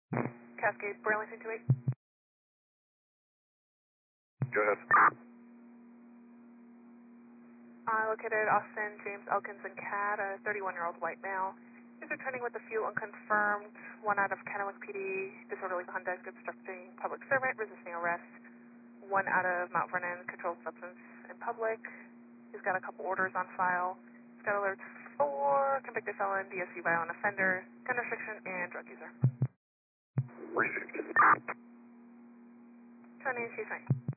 Cascade, Burlington 28. Go ahead. I located Austin, James Elkins, and Cat, a 31-year-old white male. He's returning with a few unconfirmed, one out of Kennewick PD, disorderly conduct, obstructing public servant, resisting arrest, one out of Mount Vernon, controlled substance in public. He's got a couple orders on file. He's got alerts for convicted felon, DSC violent offender, gun restriction, and drug user. Received. 20, she's fine.